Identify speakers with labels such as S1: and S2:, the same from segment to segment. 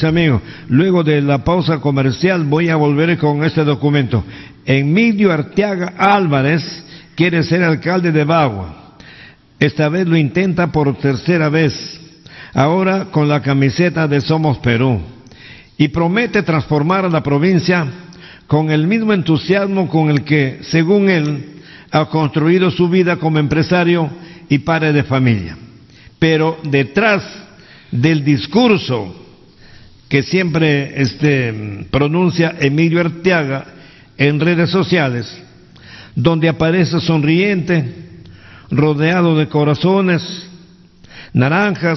S1: Gracias, amigo. Luego de la pausa comercial voy a volver con este documento. Emilio Arteaga Álvarez quiere ser alcalde de Bagua. Esta vez lo intenta por tercera vez, ahora con la camiseta de Somos Perú. Y promete transformar a la provincia con el mismo entusiasmo con el que, según él, ha construido su vida como empresario y padre de familia. Pero detrás del discurso que siempre pronuncia Emilio Arteaga en redes sociales, donde aparece sonriente, rodeado de corazones, naranjas,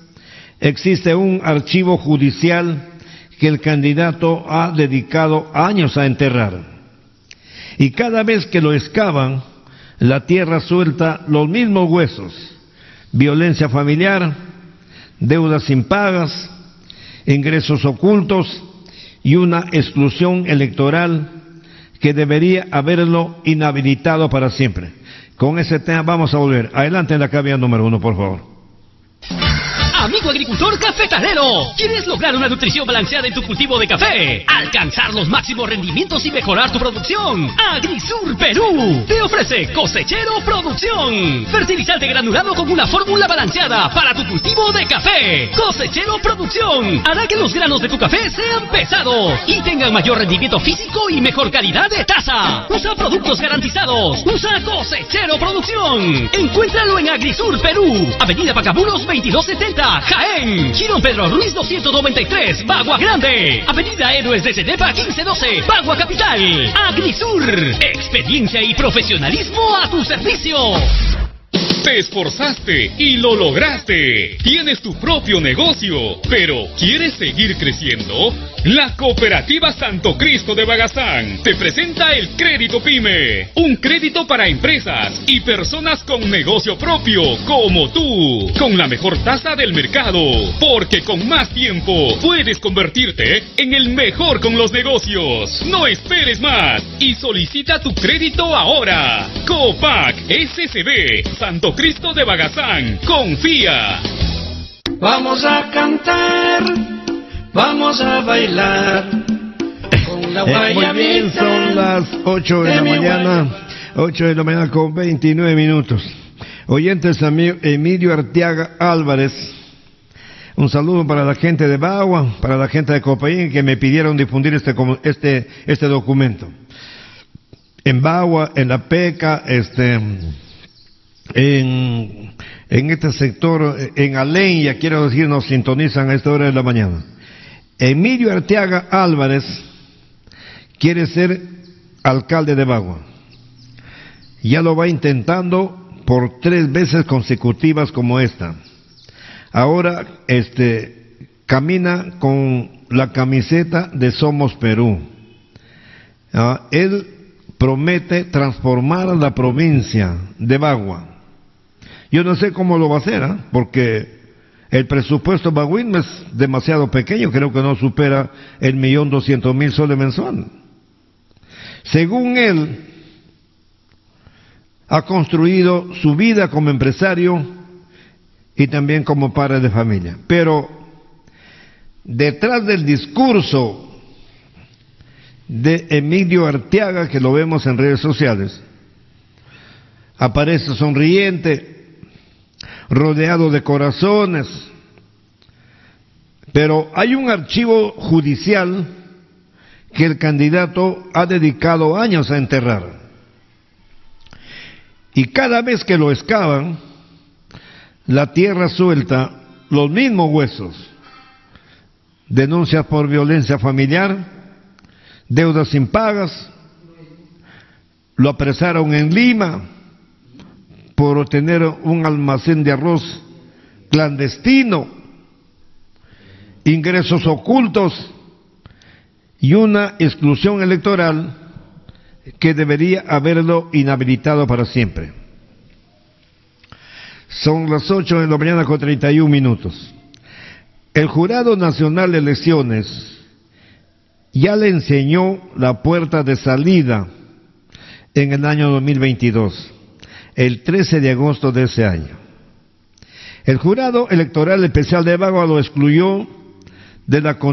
S1: existe un archivo judicial que el candidato ha dedicado años a enterrar. Y cada vez que lo excavan, la tierra suelta los mismos huesos: violencia familiar, deudas impagas, ingresos ocultos y una exclusión electoral que debería haberlo inhabilitado para siempre. Con ese tema vamos a volver. Adelante en la cabina número 1, por favor.
S2: Amigo agricultor cafetalero, ¿quieres lograr una nutrición balanceada en tu cultivo de café? Alcanzar los máximos rendimientos y mejorar tu producción. Agrisur Perú te ofrece Cosechero Producción, fertilizante granulado con una fórmula balanceada para tu cultivo de café. Cosechero Producción hará que los granos de tu café sean pesados y tengan mayor rendimiento físico y mejor calidad de taza. Usa productos garantizados. Usa Cosechero Producción. Encuéntralo en Agrisur Perú, Avenida Pacabulos 2270, Jaén. Girón Pedro Ruiz 293, Bagua Grande. Avenida Héroes de Cenepa 1512, Bagua Capital. Agrisur, experiencia y profesionalismo a tu servicio.
S3: Te esforzaste y lo lograste. Tienes tu propio negocio, pero ¿quieres seguir creciendo? La Cooperativa Santo Cristo de Bagazán te presenta el Crédito Pyme, un crédito para empresas y personas con negocio propio, como tú, con la mejor tasa del mercado, porque con más tiempo puedes convertirte en el mejor con los negocios. No esperes más y solicita tu crédito ahora. Copac SCB Santo Cristo de Bagazán, confía.
S4: Vamos a cantar, vamos a bailar con la
S1: muy bien, son las 8 de la mañana, 8 de la mañana con 29 minutos. Oyentes, amigo Emilio Arteaga Álvarez, un saludo para la gente de Bagua, para la gente de Copaín, que me pidieron difundir este documento. En Bagua, en la PECA, en este sector, en Alenya, quiero decir, nos sintonizan a esta hora de la mañana. Emilio Arteaga Álvarez quiere ser alcalde de Bagua. Ya lo va intentando por 3 veces consecutivas como esta. Ahora camina con la camiseta de Somos Perú. Él promete transformar a la provincia de Bagua. Yo no sé cómo lo va a hacer, porque el presupuesto baguino es demasiado pequeño, creo que no supera el 1.200.000 soles mensual. Según él, ha construido su vida como empresario y también como padre de familia. Pero detrás del discurso de Emilio Arteaga, que lo vemos en redes sociales, aparece sonriente, rodeado de corazones, pero hay un archivo judicial que el candidato ha dedicado años a enterrar. Y cada vez que lo excavan, la tierra suelta los mismos huesos: denuncias por violencia familiar, deudas impagas, lo apresaron en Lima por tener un almacén de arroz clandestino, ingresos ocultos y una exclusión electoral que debería haberlo inhabilitado para siempre. Son las 8 de la mañana con 31 minutos. El Jurado Nacional de Elecciones ya le enseñó la puerta de salida en el año 2022, el 13 de agosto de ese año. El Jurado Electoral Especial de Bagua lo excluyó de la